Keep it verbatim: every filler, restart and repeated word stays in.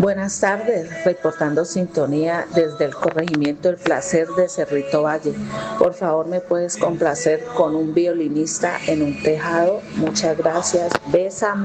Buenas tardes, reportando sintonía desde el corregimiento El Placer de Cerrito Valle. Por favor, ¿me puedes complacer con un violinista en un tejado? Muchas gracias. Bésame.